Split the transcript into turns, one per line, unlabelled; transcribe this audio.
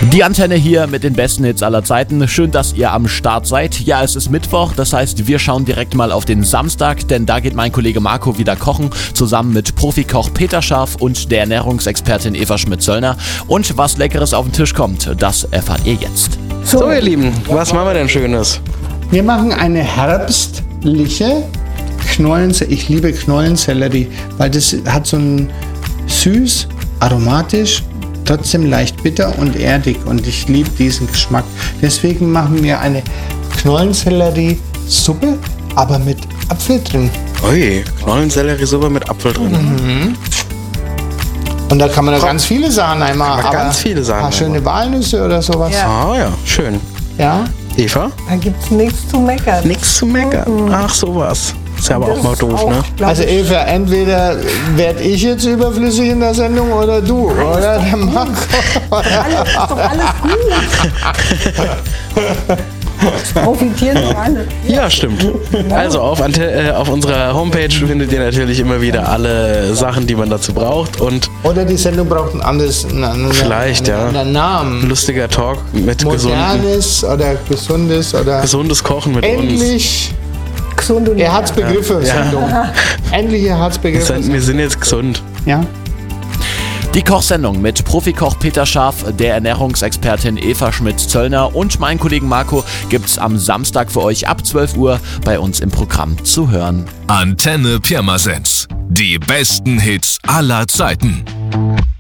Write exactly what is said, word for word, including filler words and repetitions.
Die Antenne hier mit den besten Hits aller Zeiten. Schön, dass ihr am Start seid. Ja, es ist Mittwoch, das heißt, wir schauen direkt mal auf den Samstag, denn da geht mein Kollege Marco wieder kochen, zusammen mit Profikoch Peter Scharf und der Ernährungsexpertin Eva Schmidt-Zöllner. Und was Leckeres auf den Tisch kommt, das erfahrt ihr jetzt.
So, so ihr Lieben, was machen wir denn Schönes?
Wir machen eine herbstliche Knollensellerie. Ich liebe Knollensellerie, weil das hat so ein süß, aromatisch, trotzdem leicht bitter und erdig und ich liebe diesen Geschmack. Deswegen machen wir eine Knollensellerie-Suppe, aber mit Apfel drin.
Ui, Knollensellerie-Suppe mit Apfel drin.
Mhm. Und da kann man da Komm. ganz viele Sachen einmal.
Kann man ganz viele Sachen.
Ein paar schöne Walnüsse oder sowas.
Ja. Ah ja, schön.
Ja.
Eva?
Da gibt's nichts zu meckern.
Nichts zu meckern. Mhm. Ach, sowas. Ist ja aber auch mal doof,
auch,
ne?
Also Eva, entweder werde ich jetzt überflüssig in der Sendung oder du,
Nein,
oder der Marco.
Alles, ist doch alles gut. Profitieren doch alle.
Ja, stimmt. Also auf, äh, auf unserer Homepage findet ihr natürlich immer wieder alle Sachen, die man dazu braucht. Und
oder die Sendung braucht ein anderes eine,
vielleicht,
eine,
ja.
einen anderen Namen.
Lustiger Talk mit
Modernes oder gesundes oder
gesundes Kochen mit
endlich
uns.
Gesund und
er hat's Begriffe,
ja.
Sendung. Ja. Endlich er hat's Begriffe.
Wir sind jetzt gesund.
Ja.
Die Kochsendung mit Profikoch Peter Scharf, der Ernährungsexpertin Eva Schmidt-Zöllner und meinen Kollegen Marco gibt's am Samstag für euch ab zwölf Uhr bei uns im Programm zu hören.
Antenne Pirmasens. Die besten Hits aller Zeiten.